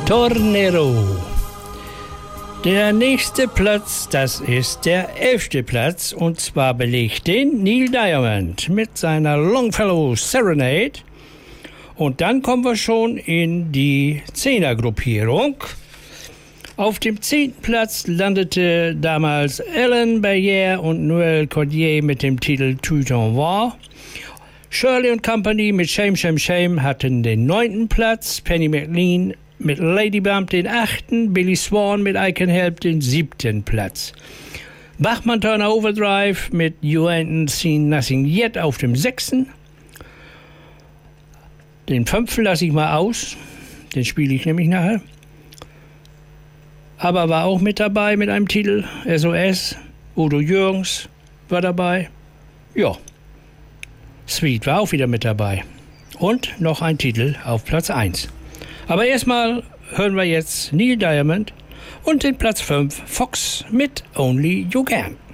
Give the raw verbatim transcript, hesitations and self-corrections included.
Tornero. Der nächste Platz, das ist der elfte Platz, und zwar belegt den Neil Diamond mit seiner Longfellow Serenade. Und dann kommen wir schon in die Zehnergruppierung. Auf dem zehnten Platz landete damals Alan Bayer und Noel Cordier mit dem Titel Tout en War. Shirley und Company mit Shame, Shame, Shame hatten den neunten Platz. Penny McLean mit Lady Bump den achten, Billy Swan mit I Can Help den siebten Platz. Bachmann Turner Overdrive mit You Ain't Seen Nothing Yet auf dem sechsten. Den fünften lasse ich mal aus, den spiele ich nämlich nachher. Aber war auch mit dabei mit einem Titel, S O S. Udo Jürgens war dabei. Ja, Sweet war auch wieder mit dabei. Und noch ein Titel auf Platz eins. Aber erstmal hören wir jetzt Neil Diamond und den Platz fünf Fox mit Only You Can.